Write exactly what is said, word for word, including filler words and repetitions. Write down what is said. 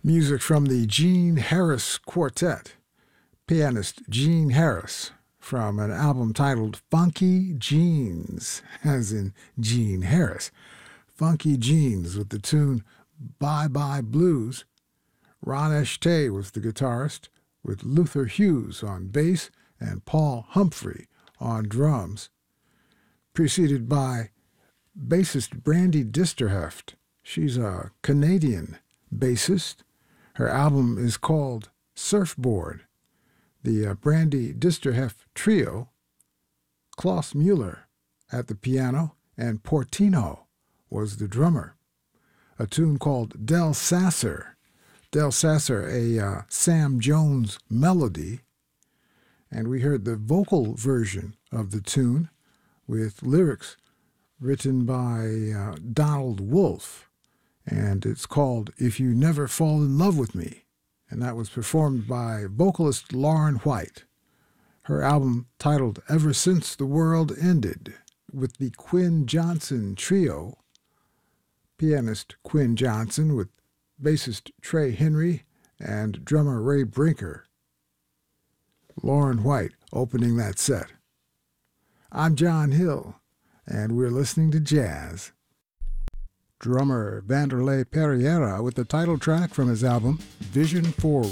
Music from the Gene Harris Quartet, pianist Gene Harris, from an album titled Funky Genes, as in Gene Harris. Funky Genes with the tune Bye Bye Blues. Ron Eshtay was the guitarist, with Luther Hughes on bass and Paul Humphrey on drums, preceded by bassist Brandy Disterheft. She's a Canadian bassist. Her album is called Surfboard. The uh, Brandy Disterheft Trio, Klaus Mueller at the piano, and Portino was the drummer. A tune called Del Sasser. Del Sasser, a uh, Sam Jones melody. And we heard the vocal version of the tune with lyrics written by uh, Donald Wolfe. And it's called If You Never Fall in Love with Me. And that was performed by vocalist Lauren White. Her album titled Ever Since the World Ended, with the Quinn Johnson Trio, pianist Quinn Johnson with bassist Trey Henry and drummer Ray Brinker. Lauren White opening that set. I'm John Hill, and we're listening to jazz. Drummer Vanderlei Pereira with the title track from his album Vision for